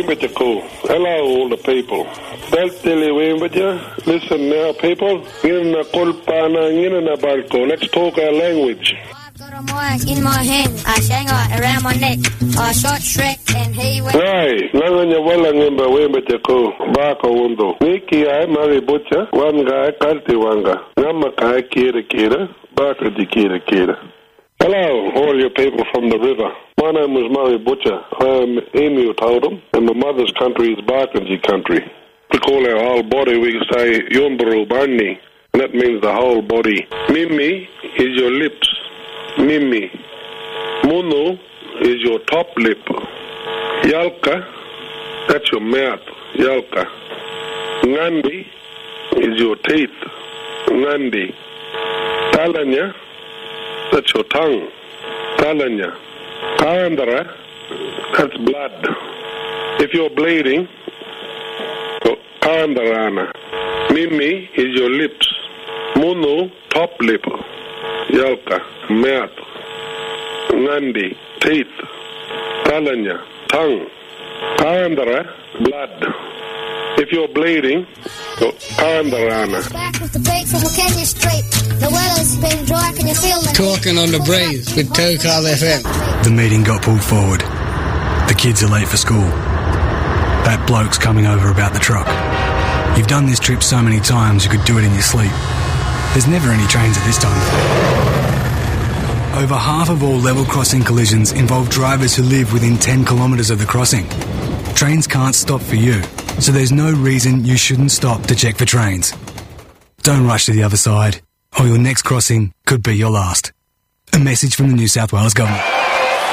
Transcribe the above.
Wimbachako. Hello, all the people. Beltili Wimbaja. Listen now, people. Ngina Kolpana, Ngina Balko. Let's talk our language. I've got a mic in my hand, a shanghai around my neck, I shot Shrek and he went... Right, Nanganya Walla Ngimba Wimbachako. Bako Wundo. Niki I Mari Butcher. One guy, Kalti Wanga. Namakai Kira Kira. Baka di Kira Kira. Hello, all you people from the river. My name is Murray Butcher. I'm Emu Totem, and my mother's country is Barkindji country. We call our whole body, we say Yumburu Barni, and that means the whole body. Mimi is your lips. Mimi. Munu is your top lip. Yalka, that's your mouth. Yalka. Ngandi is your teeth. Ngandi. Talanya, that's your tongue. Talanya. Kaandara, that's blood. If you're bleeding, Kaandarana. Mimi is your lips. Munu, top lip. Yalka, mouth. Ngandi, teeth. Talanya, tongue. Kaandara, blood. If you're bleeding, Kaandarana. Back with the break from Kenya Street. The weather's been dry, can you feel the... Talking on the breeze with Tokal FM. The meeting got pulled forward. The kids are late for school. That bloke's coming over about the truck. You've done this trip so many times you could do it in your sleep. There's never any trains at this time. Over half of all level crossing collisions involve drivers who live within 10 kilometres of the crossing. Trains can't stop for you, so there's no reason you shouldn't stop to check for trains. Don't rush to the other side, or your next crossing could be your last. A message from the New South Wales Government.